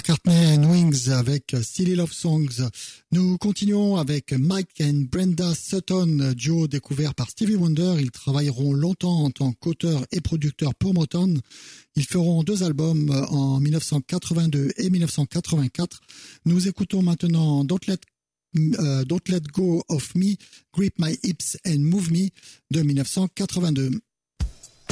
McCartney and Wings avec Silly Love Songs. Nous continuons avec Mike and Brenda Sutton, duo découvert par Stevie Wonder. Ils travailleront longtemps en tant qu'auteurs et producteurs pour Motown. Ils feront 2 albums en 1982 et 1984. Nous écoutons maintenant Don't Let Go of Me, Grip My Hips and Move Me de 1982.